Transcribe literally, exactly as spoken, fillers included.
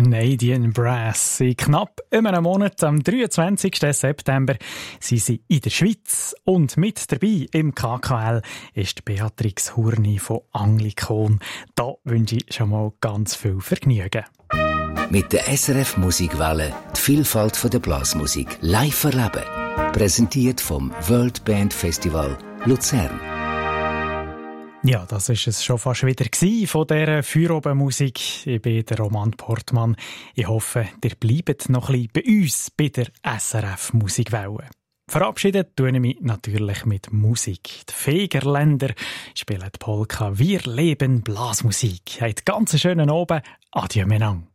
Canadian Brass. In knapp einem Monat, am dreiundzwanzigsten September, sind sie in der Schweiz. Und mit dabei im K K L ist Beatrix Hurni von Anglikon. Da wünsche ich schon mal ganz viel Vergnügen. Mit der S R F Musikwelle die Vielfalt der Blasmusik live erleben. Präsentiert vom World Band Festival Luzern. Ja, das war es schon fast wieder von dieser Feierabendmusik. Ich bin der Roman Portmann. Ich hoffe, ihr bleibt noch ein bisschen bei uns, bei der S R F Musikwelle. Verabschiedet tue ich mich natürlich mit Musik. Die Fegerländer spielen die Polka «Wir leben Blasmusik». Habt ganz schönen Abend. Adieu, Menang.